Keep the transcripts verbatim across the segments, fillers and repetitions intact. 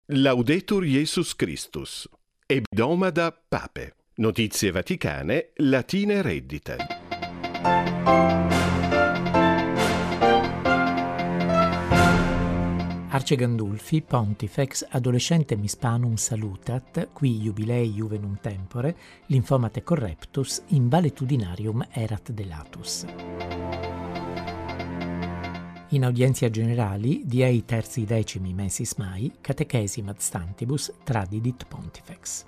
Laudetur Jesus Christus. Hebdomada Pape. Notizie vaticane, latine reddite. Arce Gandulfi, Pontifex, adolescentem hispanum salutat, qui jubilei juvenum tempore, lymphomate correptus, in valetudinarium erat delatus. In audientia generali, diei terzi decimi mensis mai, catechesim ad stantibus tradidit Pontifex.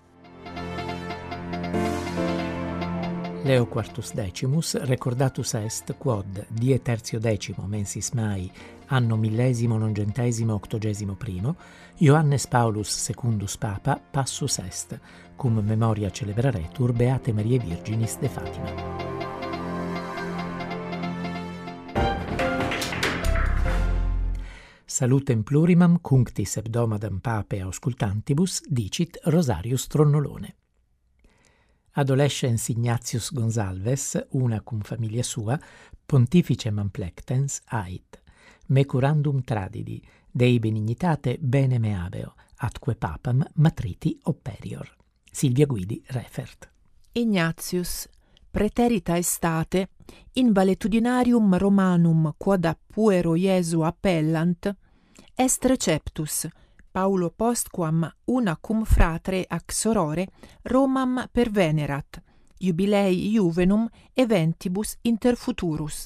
Leo quartus decimus, recordatus est, quod die tertio decimo mensis mai, anno millesimo nongentesimo octogesimo primo, Ioannes Paulus secundus Papa passus est, cum memoria celebraretur Beate Mariae Virginis de Fatima. Salutem plurimam cunctis hebdomadam Pape auscultantibus dicit Rosarius Tronnolone. Adolescens Ignatius Gonsalves, una cum familia sua, pontificem amplectens ait, me curandum tradidi, Dei benignitate bene me habeo, atque papam matriti operior. Silvia Guidi refert. Ignatius, praeterita estate, in valetudinarium Romanum quod a puero Iesu appellant, est receptus, Paulo postquam una cum fratre ac sorore Romam pervenerat, jubilei juvenum eventibus inter futurus.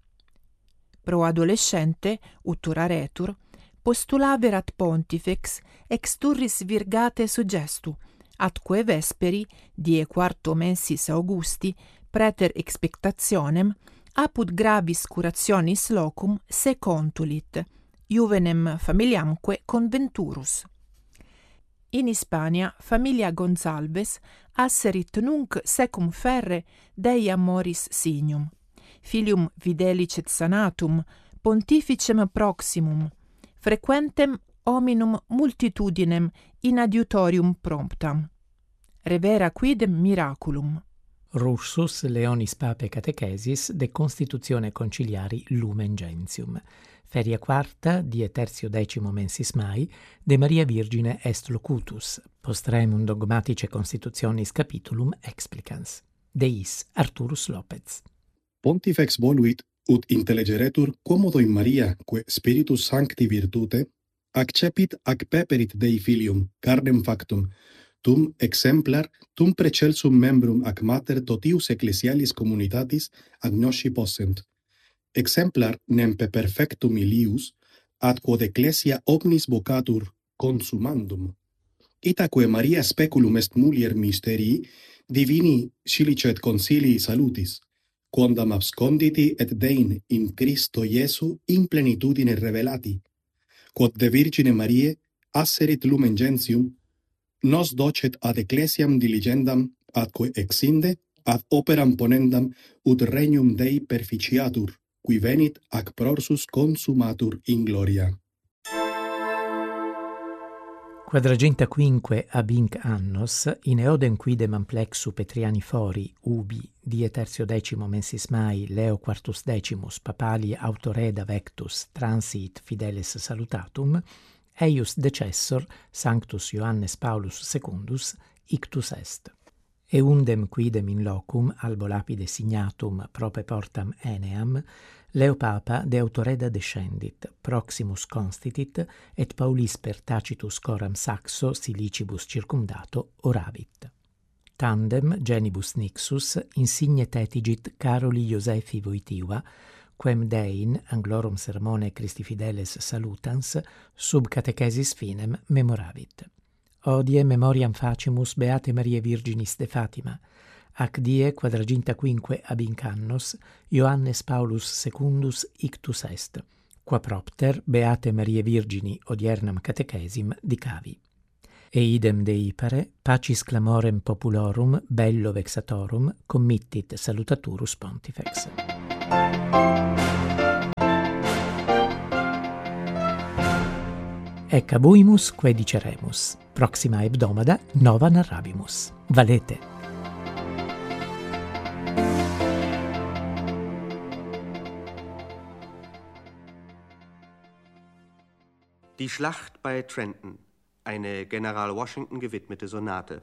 Pro adolescente, utura retur, postulaverat pontifex ex turris virgate suggestu, atque vesperi, die quarto mensis Augusti, praeter expectationem, apud gravis curationis locum se contulit, juvenem familiamque conventurus. In Hispania familia Gonsalves asserit nunc secum ferre Dei amoris signum, filium videlicet sanatum, pontificem proximum, frequentem hominum multitudinem in adiutorium promptam. Revera quidem miraculum. Russus Leonis Pape Catechesis de Constitutione Conciliari Lumen Gentium. Feria quarta, die tertio decimo mensis mai, de Maria Virgine est locutus, postremum dogmatice constitutionis capitulum explicans. Deis Arturus Lopez. Pontifex voluit ut intellegeretur commodo in Maria, que Spiritus Sancti virtute, accepit ac peperit Dei filium, carnem factum, tum exemplar, tum precelsum membrum ac mater totius ecclesialis communitatis agnosci possent. Exemplar nempe perfectum ilius, ad quod ecclesia omnis vocatur consumandum. Itaque Maria speculum est mulier mysterii, divini silicet concilii salutis, quondam absconditi et dein in Christo Iesu in plenitudine revelati, quod de Virgine Mariae asserit lumen gentium, nos docet ad ecclesiam diligendam atque exinde ad operam ponendam ut regnum Dei perficiatur, qui venit ac prorsus consumatur in gloria. Quadragenta quinque ab inc annos, in eodem quidem amplexu Petriani fori, ubi, die tertio decimo mensis mai, Leo quartus decimus, papali autoreda vectus, transit fideles salutatum, eius decessor, Sanctus Ioannes Paulus secundus, ictus est. Eundem quidem in locum, albo lapide signatum prope portam Eneam, Leo Papa de autoreda descendit, proximus constitit, et Paulis per tacitus coram saxo silicibus circumdato oravit. Tandem genibus nixus insigne tetigit Caroli Iosefi Voitiva, quem dein anglorum sermone Christi fideles salutans sub catechesis finem memoravit. Odie memoriam facimus Beate Mariae Virginis de Fatima, ac die quadraginta quinque ab inc annos Ioannes Paulus secundus ictus est, qua propter Beate Mariae Virgini odiernam catechesim dicavi. E idem Dei pare, pacis clamorem populorum bello vexatorum committit salutaturus Pontifex. Ec abuimus quae diceremus, proxima hebdomada nova narrabimus. Valete. Die Schlacht bei Trenton. Eine General Washington gewidmete Sonate.